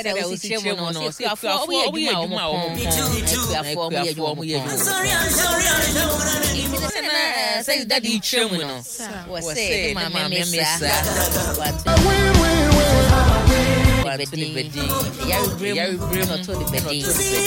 said I was cheerful no see afọ we you ma o afọ we you say daddy chemu no was say mama mesa yari brim no to the bedi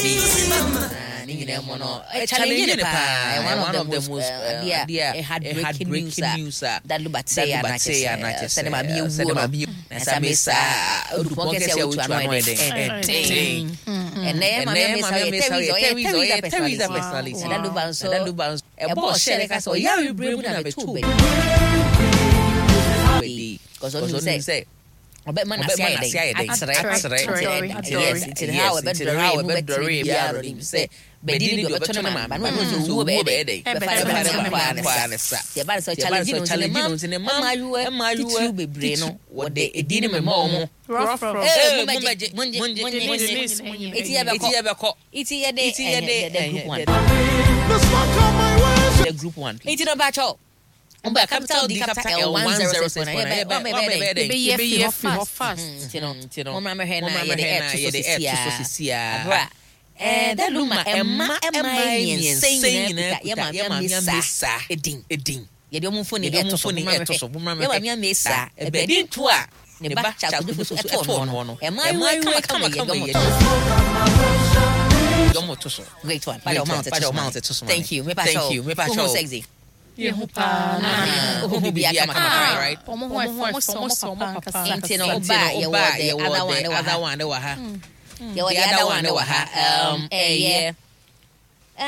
challenge one of the most heartbreaking news that Lubatse anache send ma bi na mesa odupokese ya utu anoide and then mama Teresa personally that Lubanso e boss share ka so yari brim na be two bedi because on say Obet man asia yes it's how about Dory biaro say bedini do beto na ma no so wo be dey be fa ya ba so challenge no ntine mama you bebre no wo de edini me mo rough iti ya be ko iti ya de group one iti no ba cho Umba capital D capital L106 be fast tino mama hena ye de sisia bra that luma emma saying ya mesa edin ye de omfoni etoso mama ya mesa ebedin to a ne ba cha kudu so eto no emma you kama ye gomo to so great one mount thank you me pa so sexy Yehupa na bibia kama right omo papa intino oba ye other one wa ha the other one wa ha